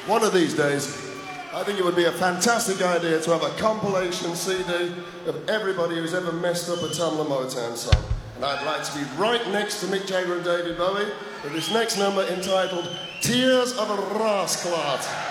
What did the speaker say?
one of these days, I think it would be a fantastic idea to have a compilation CD of everybody who's ever messed up a Tamla Motown song. And I'd like to be right next to Mick Jagger and David Bowie with this next number entitled Tears of a Rascalot.